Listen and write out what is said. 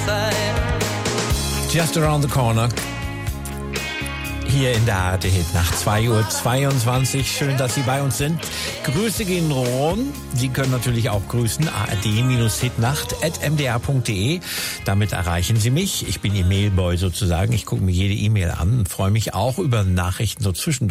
Just Around the Corner. Hier in der ARD Hitnacht, 2:22 Uhr. Schön, dass Sie bei uns sind. Grüße gehen rum. Sie können natürlich auch grüßen. ard-hitnacht@mdr.de. Damit erreichen Sie mich. Ich bin Ihr Mailboy sozusagen. Ich gucke mir jede E-Mail an und freue mich auch über Nachrichten so zwischendurch.